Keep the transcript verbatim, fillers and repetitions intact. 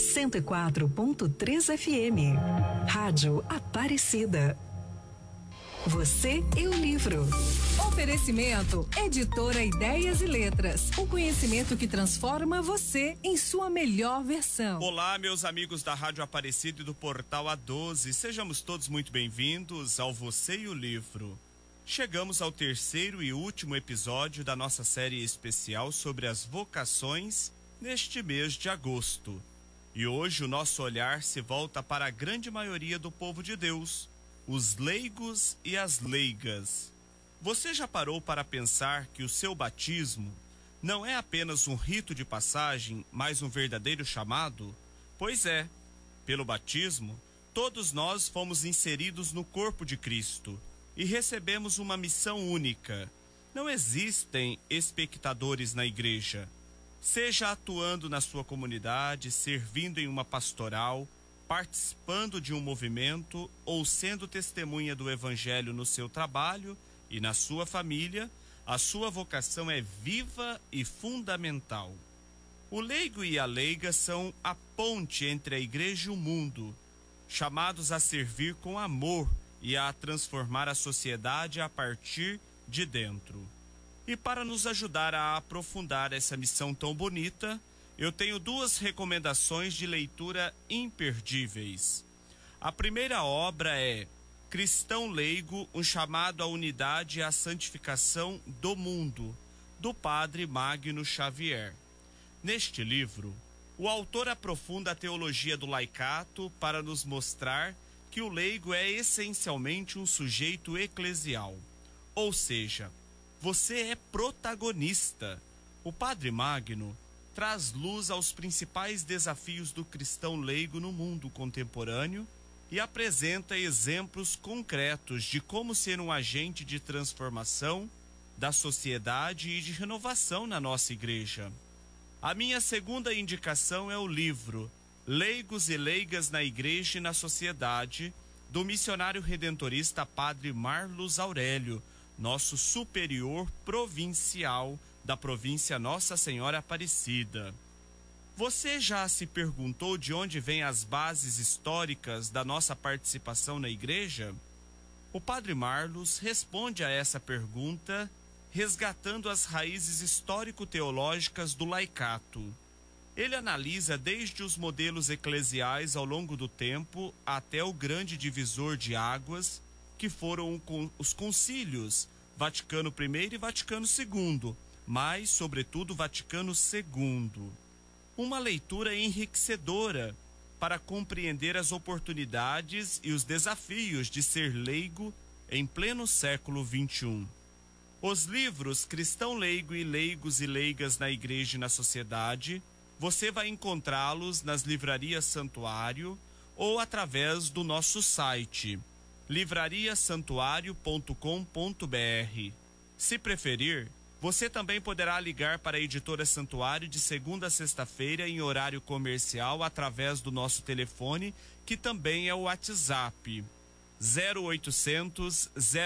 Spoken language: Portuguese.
cento e quatro ponto três F M. Rádio Aparecida. Você e o livro. Oferecimento Editora Ideias e Letras. O conhecimento que transforma você em sua melhor versão. Olá, meus amigos da Rádio Aparecida e do Portal A doze. Sejamos todos muito bem-vindos ao Você e o Livro. Chegamos ao terceiro e último episódio da nossa série especial sobre as vocações neste mês de agosto. E hoje o nosso olhar se volta para a grande maioria do povo de Deus, os leigos e as leigas. Você já parou para pensar que o seu batismo não é apenas um rito de passagem, mas um verdadeiro chamado? Pois é, pelo batismo, todos nós fomos inseridos no corpo de Cristo e recebemos uma missão única. Não existem espectadores na igreja. Seja atuando na sua comunidade, servindo em uma pastoral, participando de um movimento ou sendo testemunha do Evangelho no seu trabalho e na sua família, a sua vocação é viva e fundamental. O leigo e a leiga são a ponte entre a igreja e o mundo, chamados a servir com amor e a transformar a sociedade a partir de dentro. E para nos ajudar a aprofundar essa missão tão bonita, eu tenho duas recomendações de leitura imperdíveis. A primeira obra é Cristão Leigo, um chamado à unidade e à santificação do mundo, do padre Magno Xavier. Neste livro, o autor aprofunda a teologia do laicato para nos mostrar que o leigo é essencialmente um sujeito eclesial. Ou seja, você é protagonista. O padre Magno traz luz aos principais desafios do cristão leigo no mundo contemporâneo e apresenta exemplos concretos de como ser um agente de transformação da sociedade e de renovação na nossa igreja. A minha segunda indicação é o livro Leigos e Leigas na Igreja e na Sociedade, do missionário redentorista padre Marlos Aurélio, nosso superior provincial da província Nossa Senhora Aparecida. Você já se perguntou de onde vêm as bases históricas da nossa participação na igreja? O padre Marlos responde a essa pergunta resgatando as raízes histórico-teológicas do laicato. Ele analisa desde os modelos eclesiais ao longo do tempo até o grande divisor de águas, que foram os concílios Vaticano I e Vaticano segundo, mas, sobretudo, Vaticano segundo. Uma leitura enriquecedora para compreender as oportunidades e os desafios de ser leigo em pleno século vinte e um. Os livros Cristão Leigo e Leigos e Leigas na Igreja e na Sociedade, você vai encontrá-los nas livrarias Santuário ou através do nosso site livraria santuário ponto com ponto br. Se preferir, você também poderá ligar para a Editora Santuário de segunda a sexta-feira em horário comercial através do nosso telefone, que também é o WhatsApp zero oitocentos,